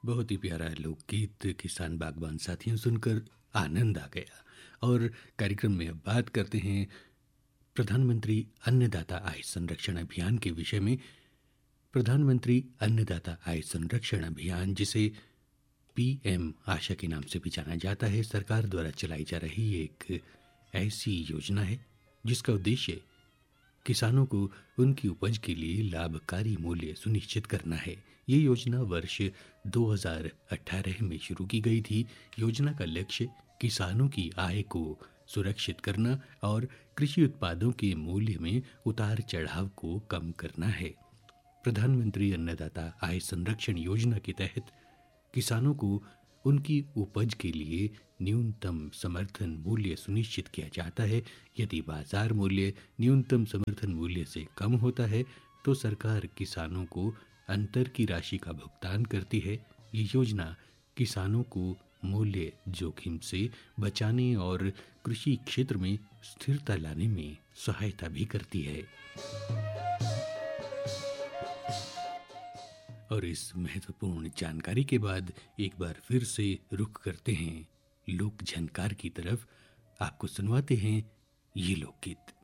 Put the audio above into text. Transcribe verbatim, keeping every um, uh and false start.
बहुत ही प्यारा लोकगीत किसान बागवान साथियों सुनकर आनंद आ गया। और कार्यक्रम में अब बात करते हैं प्रधानमंत्री अन्नदाता आय संरक्षण अभियान के विषय में। प्रधानमंत्री अन्नदाता आय संरक्षण अभियान, जिसे पीएम आशा के नाम से भी जाना जाता है, सरकार द्वारा चलाई जा रही एक ऐसी योजना है जिसका उद्देश्य किसानों को उनकी उपज के लिए लाभकारी मूल्य सुनिश्चित करना है। ये योजना वर्ष दो हज़ार अठारह में शुरू की गई थी। योजना का लक्ष्य किसानों की आय को सुरक्षित करना और कृषि उत्पादों के मूल्य में उतार चढ़ाव को कम करना है। प्रधानमंत्री अन्नदाता आय संरक्षण योजना के तहत किसानों को उनकी उपज के लिए न्यूनतम समर्थन मूल्य सुनिश्चित किया जाता है। यदि बाजार मूल्य न्यूनतम समर्थन मूल्य से कम होता है तो सरकार किसानों को अंतर की राशि का भुगतान करती है। ये योजना किसानों को मूल्य जोखिम से बचाने और कृषि क्षेत्र में स्थिरता लाने में सहायता भी करती है। और इस महत्वपूर्ण जानकारी के बाद एक बार फिर से रुख करते हैं लोक झनकार की तरफ। आपको सुनवाते हैं ये लोकगीत।